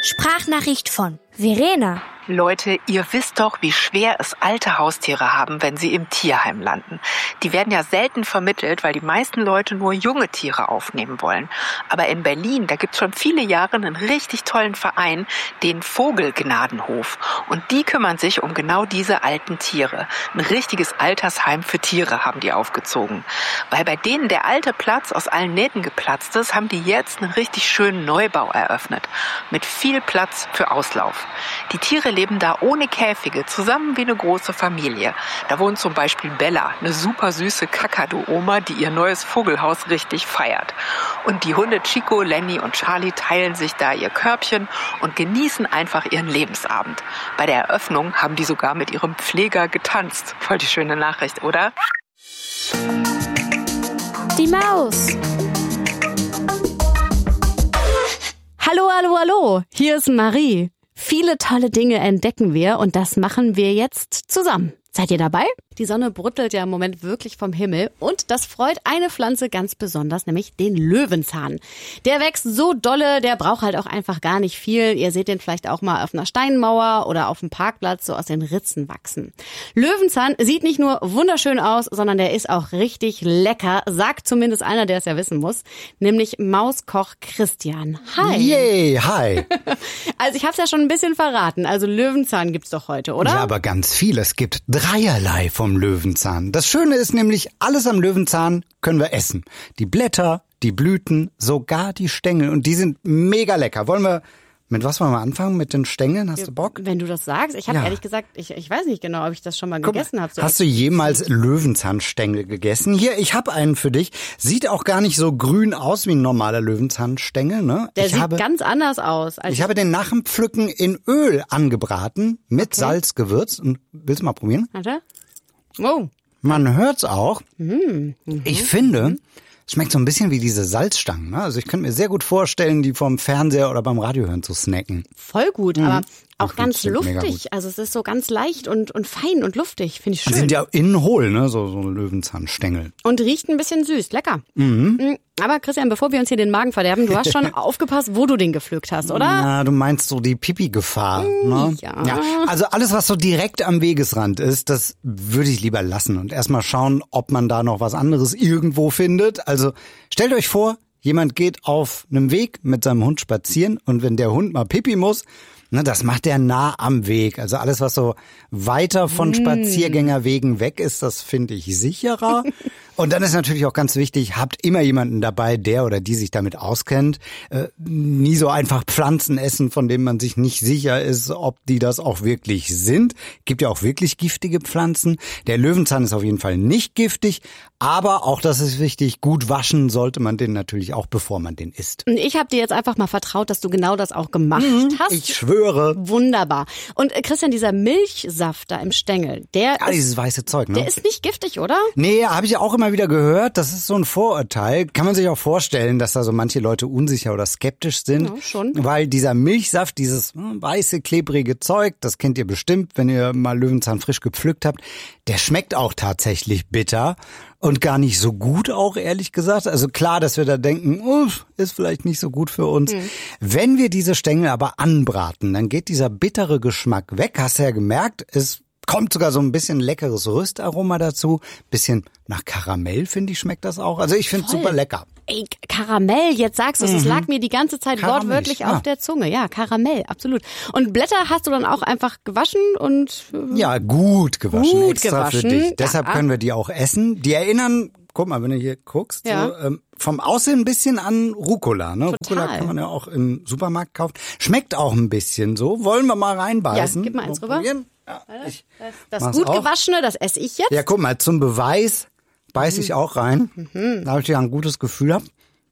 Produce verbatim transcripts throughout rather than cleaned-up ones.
Sprachnachricht von Verena. Leute, ihr wisst doch, wie schwer es alte Haustiere haben, wenn sie im Tierheim landen. Die werden ja selten vermittelt, weil die meisten Leute nur junge Tiere aufnehmen wollen. Aber in Berlin, da gibt's schon viele Jahre einen richtig tollen Verein, den Vogelgnadenhof. Und die kümmern sich um genau diese alten Tiere. Ein richtiges Altersheim für Tiere haben die aufgezogen. Weil bei denen der alte Platz aus allen Nähten geplatzt ist, haben die jetzt einen richtig schönen Neubau eröffnet. Mit viel Platz für Auslauf. Die Tiere leben da ohne Käfige, zusammen wie eine große Familie. Da wohnt zum Beispiel Bella, eine super süße Kakadu-Oma, die ihr neues Vogelhaus richtig feiert. Und die Hunde Chico, Lenny und Charlie teilen sich da ihr Körbchen und genießen einfach ihren Lebensabend. Bei der Eröffnung haben die sogar mit ihrem Pfleger getanzt. Voll die schöne Nachricht, oder? Die Maus. Hallo, hallo, hallo, hier ist Marie. Viele tolle Dinge entdecken wir und das machen wir jetzt zusammen. Seid ihr dabei? Die Sonne brüttelt ja im Moment wirklich vom Himmel und das freut eine Pflanze ganz besonders, nämlich den Löwenzahn. Der wächst so dolle, der braucht halt auch einfach gar nicht viel. Ihr seht den vielleicht auch mal auf einer Steinmauer oder auf dem Parkplatz so aus den Ritzen wachsen. Löwenzahn sieht nicht nur wunderschön aus, sondern der ist auch richtig lecker, sagt zumindest einer, der es ja wissen muss, nämlich Mauskoch Christian. Hi. Yay, hi. Also ich habe es ja schon ein bisschen verraten, also Löwenzahn gibt's doch heute, oder? Ja, aber ganz viel. Es gibt dreierlei vom Löwenzahn. Das Schöne ist nämlich, alles am Löwenzahn können wir essen. Die Blätter, die Blüten, sogar die Stängel. Und die sind mega lecker. Wollen wir, mit was wollen wir anfangen? Mit den Stängeln? Hast du Bock? Wenn du das sagst. Ich habe Ja. ehrlich gesagt, ich, ich weiß nicht genau, ob ich das schon mal Guck, gegessen habe. So hast du jemals Löwenzahnstängel gegessen? Hier, ich habe einen für dich. Sieht auch gar nicht so grün aus wie ein normaler Löwenzahnstängel. Ne? Der ich sieht habe, ganz anders aus. Als ich habe den nach dem Pflücken in Öl angebraten, mit Okay. Salz gewürzt. Und willst du mal probieren? Warte. Oh. Man hört's auch. Mhm. Ich finde, es schmeckt so ein bisschen wie diese Salzstangen. Ne? Also ich könnte mir sehr gut vorstellen, die vom Fernseher oder beim Radio hören zu snacken. Voll gut, aber auch Ach, ganz das ist mega luftig. Also es ist so ganz leicht und, und fein und luftig. Finde ich Die schön. sind ja innen hohl, ne? So, so Löwenzahnstängel. Und riecht ein bisschen süß. Lecker. Mhm. Aber Christian, bevor wir uns hier den Magen verderben, du hast schon aufgepasst, wo du den gepflückt hast, oder? Na, du meinst so die Pipi-Gefahr. Ne? ja. ja. Also alles, was so direkt am Wegesrand ist, das würde ich lieber lassen. Und erstmal schauen, ob man da noch was anderes irgendwo findet. Also stellt euch vor, jemand geht auf einem Weg mit seinem Hund spazieren und wenn der Hund mal Pipi muss, ne, das macht er nah am Weg. Also alles, was so weiter von Spaziergängerwegen weg ist, das finde ich sicherer. Und dann ist natürlich auch ganz wichtig, habt immer jemanden dabei, der oder die sich damit auskennt. Äh, nie so einfach Pflanzen essen, von denen man sich nicht sicher ist, ob die das auch wirklich sind. Gibt ja auch wirklich giftige Pflanzen. Der Löwenzahn ist auf jeden Fall nicht giftig, aber auch das ist wichtig, gut waschen sollte man den natürlich auch, bevor man den isst. Und ich habe dir jetzt einfach mal vertraut, dass du genau das auch gemacht hast. Ich schwöre. Wunderbar. Und äh, Christian, dieser Milchsaft da im Stängel, der, Ja, ist, dieses weiße Zeug, ne? der ist nicht giftig, oder? Nee, habe ich auch immer wieder gehört. Das ist so ein Vorurteil. Kann man sich auch vorstellen, dass da so manche Leute unsicher oder skeptisch sind. Ja, schon. Weil dieser Milchsaft, dieses hm, weiße, klebrige Zeug, das kennt ihr bestimmt, wenn ihr mal Löwenzahn frisch gepflückt habt, der schmeckt auch tatsächlich bitter. Und gar nicht so gut auch, ehrlich gesagt. Also klar, dass wir da denken, uff, ist vielleicht nicht so gut für uns. Mhm. Wenn wir diese Stängel aber anbraten, dann geht dieser bittere Geschmack weg. Hast du ja gemerkt, es kommt sogar so ein bisschen leckeres Röstaroma dazu. Bisschen nach Karamell, finde ich, schmeckt das auch. Also ich finde es super lecker. Ey, Karamell, jetzt sagst du es, es Mhm. lag mir die ganze Zeit Karamell, wortwörtlich ja. auf der Zunge. Ja, Karamell, absolut. Und Blätter hast du dann auch einfach gewaschen und... äh, Ja, gut gewaschen, Gut extra gewaschen, für dich. Deshalb ja. können wir die auch essen. Die erinnern, guck mal, wenn du hier guckst, Ja. so, ähm, vom Aussehen ein bisschen an Rucola. Ne? Total. Rucola kann man ja auch im Supermarkt kaufen. Schmeckt auch ein bisschen so. Wollen wir mal reinbeißen? Ja, gib mal eins Mal rüber. probieren? Ja, ich Das mach's gut auch. gewaschene, das esse ich jetzt. Ja, guck mal, zum Beweis beiß Mhm. ich auch rein. Da habe ich ja ein gutes Gefühl hab.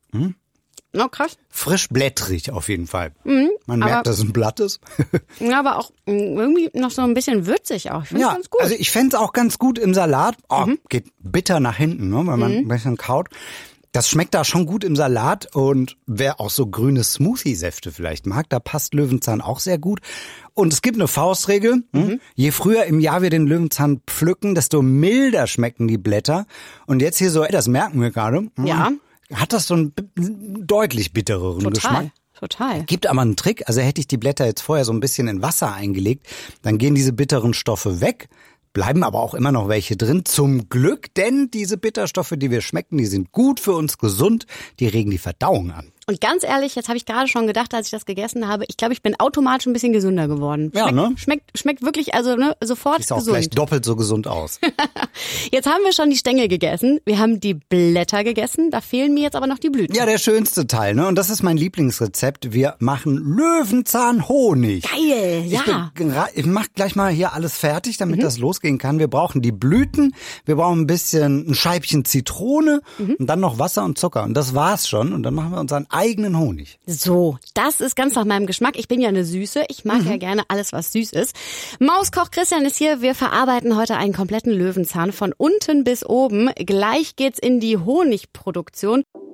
Oh, krass. Frisch blättrig auf jeden Fall. Mhm, Man aber- merkt, dass es ein Blatt ist. Ja, aber auch mh, irgendwie noch so ein bisschen würzig auch. Ich finde Ja, ganz gut. Mhm. also ich fänd's auch ganz gut im Salat. Oh, geht bitter nach hinten, ne, wenn man ein bisschen kaut. Das schmeckt da schon gut im Salat und wer auch so grüne Smoothie-Säfte vielleicht mag, da passt Löwenzahn auch sehr gut. Und es gibt eine Faustregel. Mhm. Je früher im Jahr wir den Löwenzahn pflücken, desto milder schmecken die Blätter. Und jetzt hier so, das merken wir gerade. Ja. Hat das so einen b- deutlich bittereren Total. Geschmack. Total. Gibt aber einen Trick, also hätte ich die Blätter jetzt vorher so ein bisschen in Wasser eingelegt, dann gehen diese bitteren Stoffe weg, bleiben aber auch immer noch welche drin, zum Glück, denn diese Bitterstoffe, die wir schmecken, die sind gut für uns, gesund, die regen die Verdauung an. Und ganz ehrlich, jetzt habe ich gerade schon gedacht, als ich das gegessen habe, ich glaube, ich bin automatisch ein bisschen gesünder geworden. Ja, schmeckt, ne? Schmeckt, schmeckt wirklich, also ne, sofort Sieht auch gesund. gleich doppelt so gesund aus. Jetzt haben wir schon die Stängel gegessen, wir haben die Blätter gegessen, da fehlen mir jetzt aber noch die Blüten. Ja, der schönste Teil, ne? Und das ist mein Lieblingsrezept. Wir machen Löwenzahnhonig. Geil, ja. Ich, bin, ich mach gleich mal hier alles fertig, damit mhm. das losgehen kann. Wir brauchen die Blüten, wir brauchen ein bisschen, ein Scheibchen Zitrone mhm. und dann noch Wasser und Zucker. Und das war's schon. Und dann machen wir unseren eigenen Honig. So, das ist ganz nach meinem Geschmack. Ich bin ja eine Süße. Ich mag mhm. ja gerne alles, was süß ist. Mauskoch Christian ist hier. Wir verarbeiten heute einen kompletten Löwenzahn von unten bis oben. Gleich geht's in die Honigproduktion.